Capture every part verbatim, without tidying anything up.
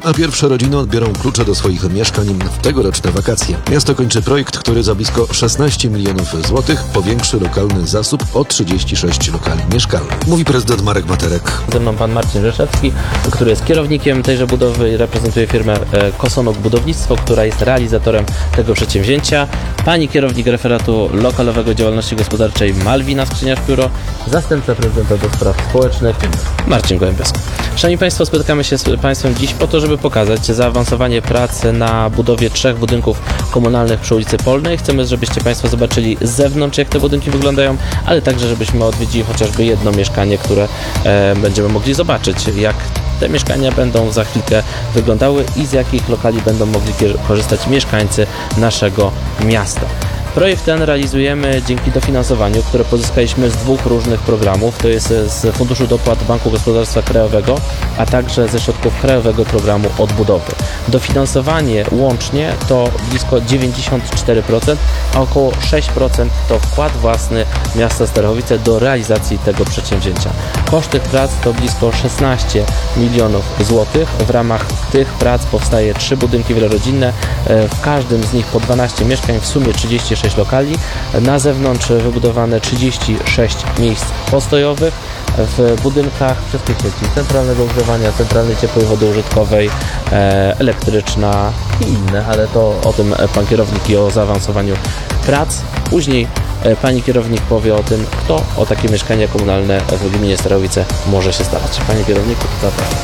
a pierwsze rodziny odbiorą klucze do swoich mieszkań w tegoroczne wakacje. Miasto kończy projekt, który za blisko szesnaście milionów złotych powiększy lokalny zasób o trzydzieści sześć lokali mieszkalnych. Mówi prezydent Marek Materek. Ze mną pan Marcin Rzeszewski, który jest kierownikiem tejże budowy i reprezentuje firmę Kosonok Budownictwo, która jest realizatorem tego przedsięwzięcia. Pani kierownik referatu lokalowego działalności gospodarczej Malwina Skrzyniarz-Pióro, zastępca prezydenta do spraw społecznych Marcin Gołębiowski. Szanowni Państwo, spotykamy się z Państwem dziś po to, żeby pokazać zaawansowanie prac na budowie trzech budynków komunalnych przy ulicy Polnej. Chcemy, żebyście Państwo zobaczyli z zewnątrz, jak te budynki wyglądają, ale także, żebyśmy odwiedzili chociażby jedno mieszkanie, które e, będziemy mogli zobaczyć, jak te mieszkania będą za chwilkę wyglądały i z jakich lokali będą mogli korzystać mieszkańcy naszego miasta. Projekt ten realizujemy dzięki dofinansowaniu, które pozyskaliśmy z dwóch różnych programów, to jest z Funduszu Dopłat Banku Gospodarstwa Krajowego, a także ze środków Krajowego Programu Odbudowy. Dofinansowanie łącznie to blisko dziewięćdziesiąt cztery procent, a około sześć procent to wkład własny miasta Starachowice do realizacji tego przedsięwzięcia. Koszt tych prac to blisko szesnaście milionów złotych. W ramach tych prac powstaje trzy budynki wielorodzinne, w każdym z nich po dwanaście mieszkań, w sumie trzydzieści sześć lokali. Na zewnątrz wybudowane trzydzieści sześć miejsc postojowych. W budynkach wszystkie sieci centralnego ogrzewania, centralnej ciepłej wody użytkowej, elektryczna i inne, ale to o tym pan kierownik i o zaawansowaniu prac. Później pani kierownik powie o tym, kto o takie mieszkania komunalne w gminie Starachowice może się starać. Panie kierowniku, zapraszam.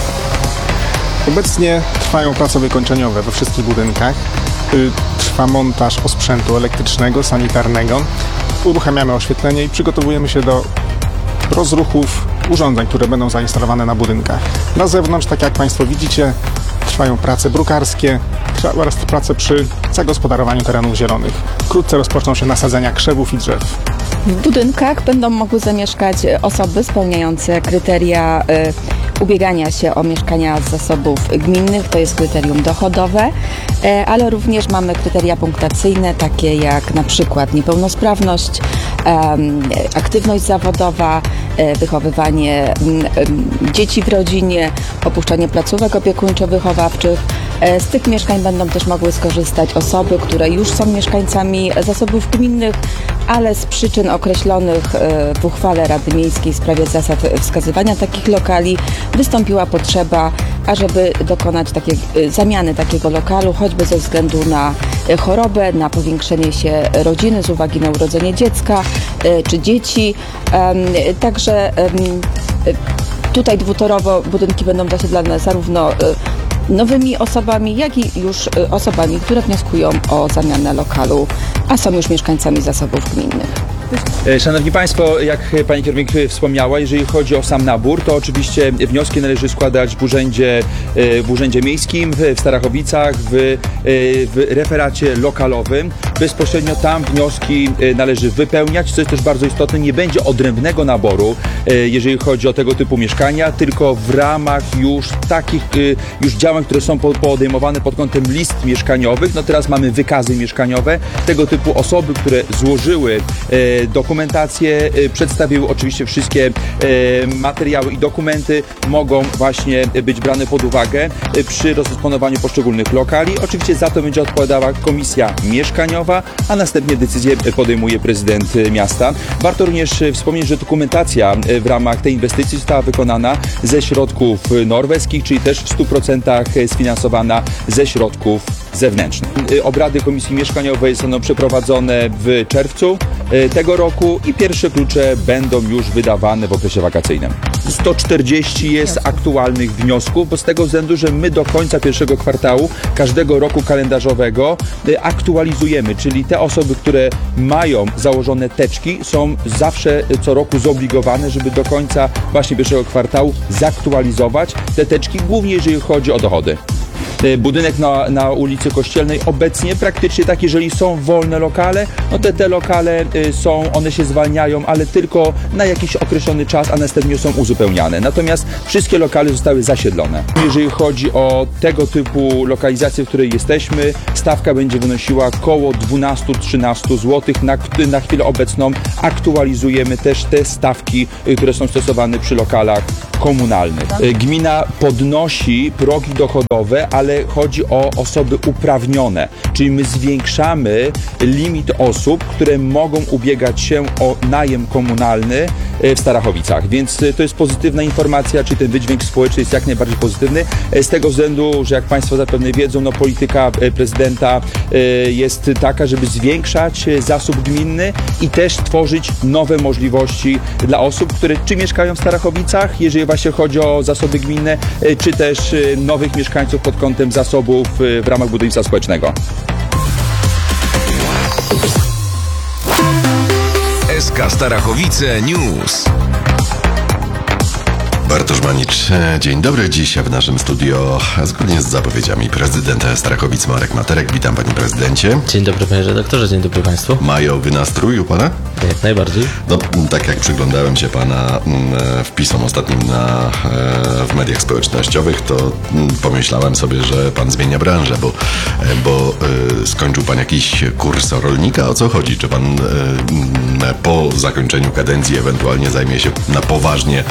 Obecnie trwają prace wykończeniowe we wszystkich budynkach. Trwa montaż osprzętu elektrycznego, sanitarnego. Uruchamiamy oświetlenie i przygotowujemy się do rozruchów urządzeń, które będą zainstalowane na budynkach. Na zewnątrz, tak jak Państwo widzicie, trwają prace brukarskie oraz prace przy zagospodarowaniu terenów zielonych. Wkrótce rozpoczną się nasadzenia krzewów i drzew. W budynkach będą mogły zamieszkać osoby spełniające kryteria y, ubiegania się o mieszkania z zasobów gminnych, to jest kryterium dochodowe, y, ale również mamy kryteria punktacyjne, takie jak na przykład niepełnosprawność, y, aktywność zawodowa, y, wychowywanie y, dzieci w rodzinie, opuszczanie placówek opiekuńczo-wychowawczych. Z tych mieszkań będą też mogły skorzystać osoby, które już są mieszkańcami zasobów gminnych, ale z przyczyn określonych w uchwale Rady Miejskiej w sprawie zasad wskazywania takich lokali wystąpiła potrzeba, ażeby dokonać takiej zamiany takiego lokalu, choćby ze względu na chorobę, na powiększenie się rodziny z uwagi na urodzenie dziecka czy dzieci. Także tutaj dwutorowo budynki będą zasiedlane zarówno nowymi osobami, jak i już osobami, które wnioskują o zamianę lokalu, a są już mieszkańcami zasobów gminnych. Szanowni Państwo, jak Pani kierownik wspomniała, jeżeli chodzi o sam nabór, to oczywiście wnioski należy składać w urzędzie, w urzędzie miejskim, w Starachowicach, w, w referacie lokalowym. Bezpośrednio tam wnioski należy wypełniać, co jest też bardzo istotne. Nie będzie odrębnego naboru, jeżeli chodzi o tego typu mieszkania, tylko w ramach już takich już działań, które są podejmowane pod kątem list mieszkaniowych. No teraz mamy wykazy mieszkaniowe. Tego typu osoby, które złożyły dokumentację, przedstawiły oczywiście wszystkie materiały i dokumenty, mogą właśnie być brane pod uwagę przy rozdysponowaniu poszczególnych lokali. Oczywiście za to będzie odpowiadała komisja mieszkaniowa, a następnie decyzję podejmuje prezydent miasta. Warto również wspomnieć, że dokumentacja w ramach tej inwestycji została wykonana ze środków norweskich, czyli też w stu procentach sfinansowana ze środków zewnętrznych. Obrady Komisji Mieszkaniowej zostaną przeprowadzone w czerwcu tego roku i pierwsze klucze będą już wydawane w okresie wakacyjnym. sto czterdzieści jest aktualnych wniosków, bo z tego względu, że my do końca pierwszego kwartału każdego roku kalendarzowego aktualizujemy, czyli te osoby, które mają założone teczki, są zawsze co roku zobligowane, żeby do końca właśnie pierwszego kwartału zaktualizować te teczki, głównie jeżeli chodzi o dochody. E, budynek na, na ulicy Kościelnej obecnie praktycznie tak, jeżeli są wolne lokale, no te te lokale e, są, one się zwalniają, ale tylko na jakiś określony czas, a następnie są uzupełniane. Natomiast wszystkie lokale zostały zasiedlone. Jeżeli chodzi o tego typu lokalizacje, w której jesteśmy, stawka będzie wynosiła około dwanaście do trzynastu złotych. Na, na chwilę obecną aktualizujemy też te stawki, które są stosowane przy lokalach komunalnych. Gmina podnosi progi dochodowe, ale chodzi o osoby uprawnione, czyli my zwiększamy limit osób, które mogą ubiegać się o najem komunalny w Starachowicach, więc to jest pozytywna informacja, czy ten wydźwięk społeczny jest jak najbardziej pozytywny, z tego względu, że jak Państwo zapewne wiedzą, no polityka prezydenta jest taka, żeby zwiększać zasób gminny i też tworzyć nowe możliwości dla osób, które czy mieszkają w Starachowicach, jeżeli właśnie chodzi o zasoby gminne, czy też nowych mieszkańców pod kątem zasobów w ramach budownictwa społecznego. S K Starachowice News. Bartosz Manicz, dzień dobry. Dziś w naszym studio, zgodnie z zapowiedziami, prezydent Starachowic Marek Materek. Witam, panie prezydencie. Dzień dobry, panie redaktorze, dzień dobry państwu. Majowy nastrój u pana? Jak najbardziej. No, tak jak przyglądałem się pana wpisom ostatnim na, w mediach społecznościowych, to pomyślałem sobie, że pan zmienia branżę, bo, bo skończył pan jakiś kurs rolnika. O co chodzi? Czy pan po zakończeniu kadencji ewentualnie zajmie się na poważnie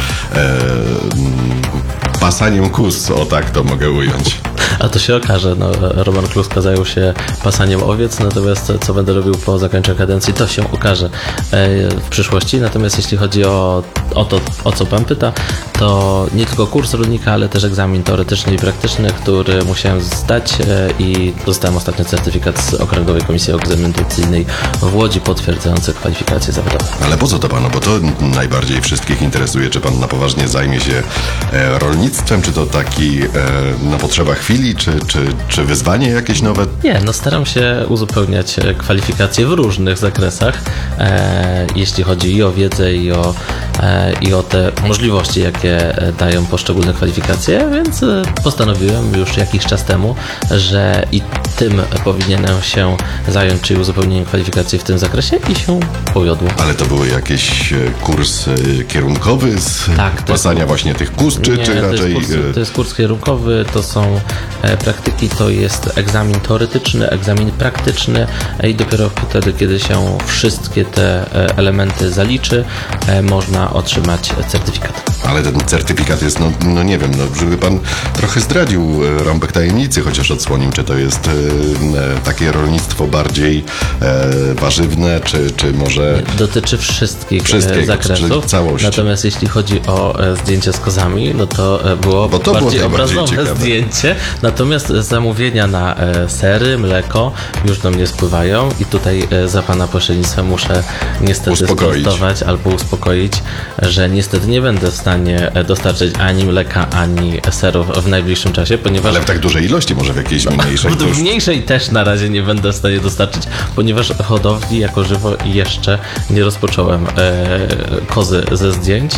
pasaniem kóz, o tak to mogę ująć. A to się okaże, no, Roman Kluska zajął się pasaniem owiec, natomiast co będę robił po zakończeniu kadencji, to się okaże e, w przyszłości. Natomiast jeśli chodzi o, o to, o co pan pyta, to nie tylko kurs rolnika, ale też egzamin teoretyczny i praktyczny, który musiałem zdać e, i dostałem ostatnio certyfikat z Okręgowej Komisji Egzaminacyjnej w Łodzi potwierdzający kwalifikacje zawodowe. Ale po co to panu? Bo to najbardziej wszystkich interesuje, czy pan na poważnie zajmie się e, rolnictwem, czy to taki e, na potrzeba chwili, czy, czy, czy wyzwanie jakieś nowe? Nie, no staram się uzupełniać kwalifikacje w różnych zakresach, e, jeśli chodzi i o wiedzę, i o, e, i o te możliwości, jakie dają poszczególne kwalifikacje, więc postanowiłem już jakiś czas temu, że i tym powinienem się zająć, czyli uzupełnieniem kwalifikacji w tym zakresie i się powiodło. Ale to były jakieś kurs kierunkowy z tak, pasania jest, właśnie tych kóz, czy, nie, czy raczej... To jest, kurs, to jest kurs kierunkowy, to są e, praktyki, to jest egzamin teoretyczny, egzamin praktyczny i dopiero wtedy, kiedy się wszystkie te elementy zaliczy, e, można otrzymać certyfikat. Ale ten certyfikat jest, no, no nie wiem, no, żeby pan trochę zdradził rąbek tajemnicy, chociaż odsłonił, czy to jest e, takie rolnictwo bardziej e, warzywne, czy, czy może... Dotyczy wszystkich Wszystkiego, zakresów, całości. Natomiast jeśli chodzi o e, zdjęcie z kozami, no to e, było Bo to bardziej było obrazowe ciekawe. zdjęcie, natomiast zamówienia na e, sery, mleko już do mnie spływają i tutaj e, za pana pośrednictwem muszę niestety Uspokoić. sprostować albo uspokoić, że niestety nie będę w stanie dostarczyć ani mleka, ani serów w najbliższym czasie, ponieważ... Ale w tak dużej ilości, może w jakiejś mniejszej? to już- W mniejszej też na razie nie będę w stanie dostarczyć, ponieważ hodowli jako żywo jeszcze nie rozpocząłem. E, kozy ze zdjęć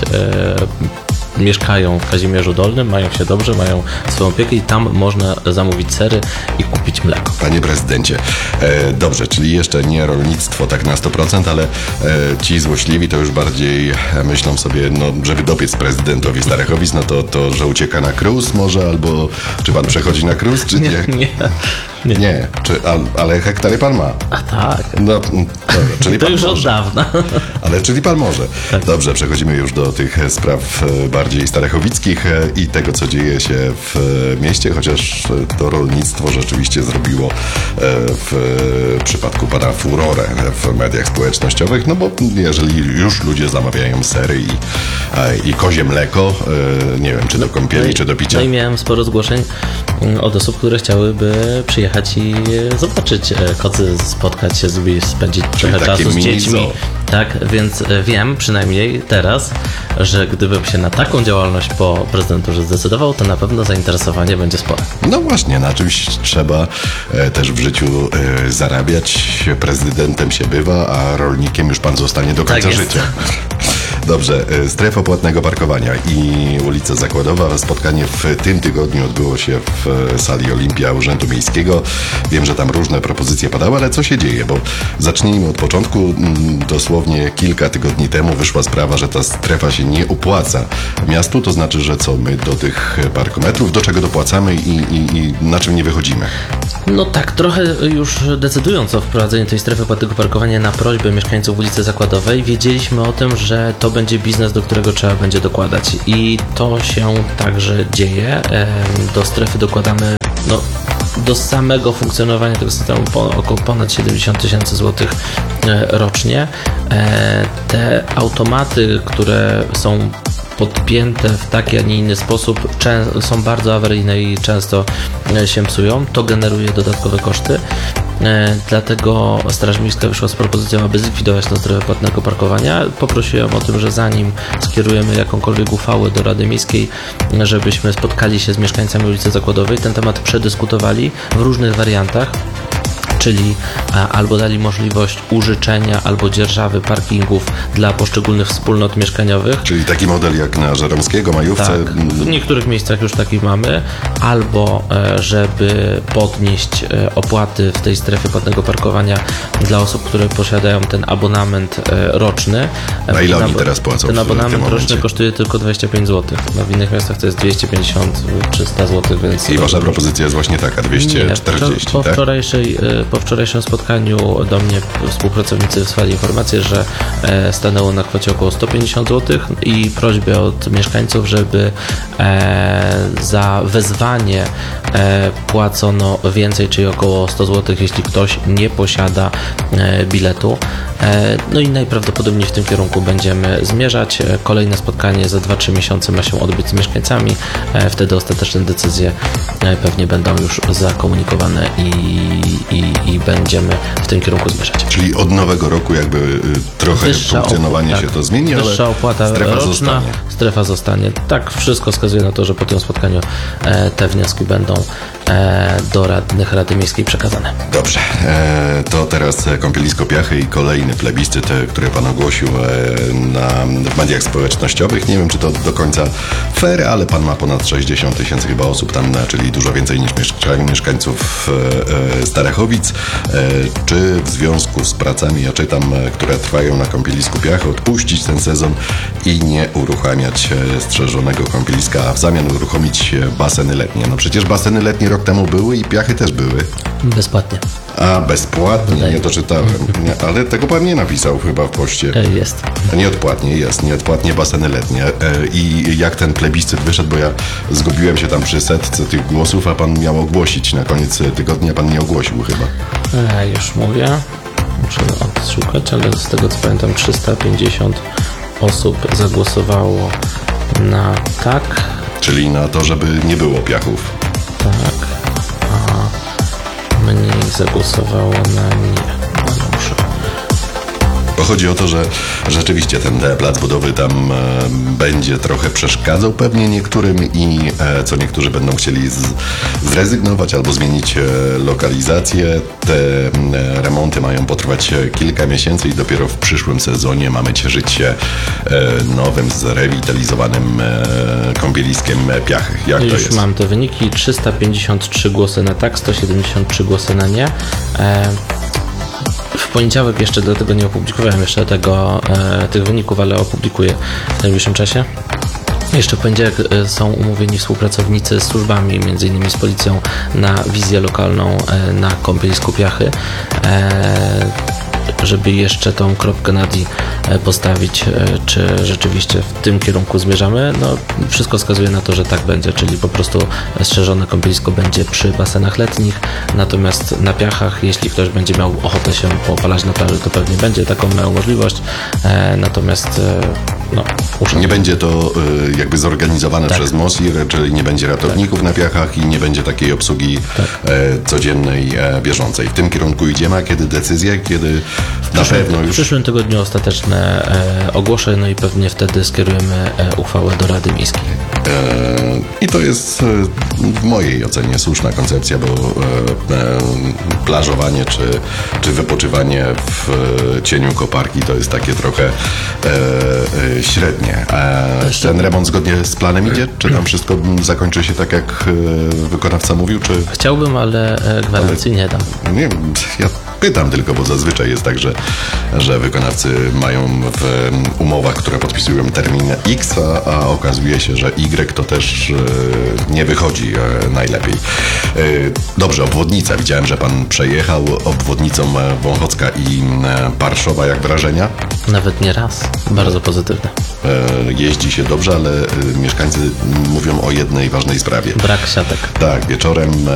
e, mieszkają w Kazimierzu Dolnym, mają się dobrze, mają swoją opiekę i tam można zamówić sery i kupić mleko. Panie prezydencie, e, dobrze, czyli jeszcze nie rolnictwo tak na sto procent, ale e, ci złośliwi to już bardziej e, myślą sobie, no, żeby dopiec prezydentowi Starachowic, no to, to, że ucieka na cruise może, albo czy pan przechodzi na cruise, czy nie? Nie, nie. Nie, czy, a, ale hektary pan ma. A tak. No, mm, dobra, czyli To pan już od może. dawna. Ale czyli pan może. Tak. Dobrze, przechodzimy już do tych spraw e, bardziej starachowickich e, i tego, co dzieje się w e, mieście, chociaż e, to rolnictwo rzeczywiście zrobiło e, w e, przypadku pana furorę w mediach społecznościowych, no bo jeżeli już ludzie zamawiają sery i, e, i kozie mleko, e, nie wiem, czy do kąpieli, No i- czy do picia. No i miałem sporo zgłoszeń mm, od osób, które chciałyby przyjechać i e, zobaczyć e, kozy, spotkać się z nimi, spędzić trochę takie czasu z mini dziećmi. zoo. Tak, więc e, wiem przynajmniej teraz, że gdybym się na taką działalność po prezydenturze zdecydował, to na pewno zainteresowanie będzie spore. No właśnie, na czymś trzeba e, też w życiu e, zarabiać. Prezydentem się bywa, a rolnikiem już pan zostanie do końca Tak jest. życia. Dobrze, e, strefa płatnego parkowania i ulica Zakładowa. Spotkanie w tym tygodniu odbyło się w e, sali Olimpia Urzędu Miejskiego. Wiem, że tam różne propozycje padały, ale co się dzieje? Bo zacznijmy od początku. Mm, Dosłownie kilka tygodni temu wyszła sprawa, że ta strefa się nie opłaca miastu. To znaczy, że co, my do tych parkometrów, do czego dopłacamy i, i, i na czym nie wychodzimy? No tak, trochę już decydując o wprowadzeniu tej strefy płatnego parkowania na prośbę mieszkańców ulicy Zakładowej, wiedzieliśmy o tym, że to będzie biznes, do którego trzeba będzie dokładać. I to się także dzieje. Do strefy dokładamy, no, do samego funkcjonowania tego systemu po, około ponad siedemdziesiąt tysięcy złotych rocznie. Te automaty, które są podpięte w taki, a nie inny sposób, czę- są bardzo awaryjne i często się psują. To generuje dodatkowe koszty. E, dlatego Straż Miejska wyszła z propozycją, aby zlikwidować tę strefę płatnego parkowania. Poprosiłem o tym, że zanim skierujemy jakąkolwiek uchwałę do Rady Miejskiej, żebyśmy spotkali się z mieszkańcami ulicy Zakładowej, ten temat przedyskutowali w różnych wariantach. Czyli a, albo dali możliwość użyczenia albo dzierżawy parkingów dla poszczególnych wspólnot mieszkaniowych. Czyli taki model jak na Żeromskiego, Majówce. Tak, w niektórych miejscach już taki mamy. Albo e, żeby podnieść e, opłaty w tej strefie płatnego parkowania dla osób, które posiadają ten abonament e, roczny. Na ile ten oni abo- teraz płacą Ten w abonament tym roczny momencie? kosztuje tylko dwadzieścia pięć złotych. No, w innych miastach to jest dwieście pięćdziesiąt do trzysta złotych, więc... I wasza propozycja jest właśnie taka, dwieście czterdzieści, Nie, po, tak? wczorajszej, po wczorajszym spotkaniu do mnie współpracownicy wysłali informację, że e, stanęło na kwocie około sto pięćdziesiąt złotych i prośbę od mieszkańców, żeby e, za wezwanie e, płacono więcej, czyli około sto złotych, jeśli ktoś nie posiada e, biletu. E, no i najprawdopodobniej w tym kierunku będziemy zmierzać. E, Kolejne spotkanie za dwa trzy miesiące ma się odbyć z mieszkańcami. E, Wtedy ostateczne decyzje e, pewnie będą już zakomunikowane i, i, i będziemy w tym kierunku zmierzać. Czyli od nowego roku jakby y, trochę Wyższa funkcjonowanie opłata, się to zmieni, ale wyższa opłata strefa roczna, zostanie. strefa zostanie. Tak, wszystko wskazuje na to, że po tym spotkaniu e, te wnioski będą e, do radnych Rady Miejskiej przekazane. Dobrze, e, to teraz kąpielisko Piachy i kolejny plebiscyt, e, który pan ogłosił e, na, w mediach społecznościowych. Nie wiem, czy to do końca fair, ale pan ma ponad sześćdziesiąt tysięcy chyba osób tam, na, czyli dużo więcej niż mieszka, mieszkańców e, e, Starachowic. E, czy w związku z pracami, ja czytam, e, które trwają na kąpielisku Piachy, odpuścić ten sezon i nie uruchamiać e, strzeżonego kąpieliska, a w zamian uruchomić e, baseny letnie? No przecież baseny letnie rok temu były i Piachy też były. Bezpłatnie. A, bezpłatnie, nie doczytałem. Nie, ale tego pan nie napisał chyba w poście. E, Jest. Nieodpłatnie jest, nieodpłatnie baseny letnie. E, I jak ten plebiscyt wyszedł, bo ja zgubiłem się tam przy setce tych głosów, a pan miał ogłosić na koniec tygodnia, pan nie ogłosił chyba. E, już mówię. Muszę odszukać, ale z tego co pamiętam trzysta pięćdziesiąt osób zagłosowało na tak. Czyli na to, żeby nie było Piachów. Tak. A mniej zagłosowało na nie. No, muszę. Bo chodzi o to, że rzeczywiście ten plac budowy tam e, będzie trochę przeszkadzał pewnie niektórym i e, co niektórzy będą chcieli z, zrezygnować albo zmienić e, lokalizację. Te e, remonty mają potrwać e, kilka miesięcy i dopiero w przyszłym sezonie mamy cieszyć się e, nowym, zrewitalizowanym e, kąpieliskiem Piachy. Jak to Już jest? mam te wyniki. trzysta pięćdziesiąt trzy głosy na tak, sto siedemdziesiąt trzy głosy na nie. E, W poniedziałek jeszcze, dlatego nie opublikowałem jeszcze tego, e, tych wyników, ale opublikuję w najbliższym czasie. Jeszcze w poniedziałek e, są umówieni współpracownicy z służbami, między innymi z policją, na wizję lokalną e, na kąpielisku Piachy, e, żeby jeszcze tą kropkę nad i e, postawić, e, czy rzeczywiście w tym kierunku zmierzamy. No, wszystko wskazuje na to, że tak będzie, czyli po prostu strzeżone kąpielisko będzie przy basenach letnich, natomiast na Piachach, jeśli ktoś będzie miał ochotę się popalać na plaży, to pewnie będzie taką miał możliwość, e, natomiast e, no, muszę... Nie będzie to y, jakby zorganizowane Tak. przez MOSIR, czyli nie będzie ratowników na Piachach i nie będzie takiej obsługi e, codziennej, e, bieżącej. W tym kierunku idziemy, a kiedy decyzje, kiedy na pewno W już... przyszłym tygodniu ostateczne e, ogłoszę, no i pewnie wtedy skierujemy e, uchwałę do Rady Miejskiej. I to jest w mojej ocenie słuszna koncepcja, bo plażowanie czy, czy wypoczywanie w cieniu koparki to jest takie trochę średnie. A ten remont zgodnie z planem idzie? Czy tam wszystko zakończy się tak, jak wykonawca mówił? Czy... Chciałbym, ale e, gwarancji nie dam. Nie wiem, ja pytam tylko, bo zazwyczaj jest tak, że, że wykonawcy mają w umowach, które podpisują termin X, a, a okazuje się, że Y to też e, nie wychodzi e, najlepiej. E, dobrze, obwodnica. Widziałem, że pan przejechał obwodnicą Wąchocka i e, Barszowa. Jak wrażenia? Nawet nie raz. Bardzo pozytywne. E, jeździ się dobrze, ale e, mieszkańcy mówią o jednej ważnej sprawie. Brak siatek. Tak, wieczorem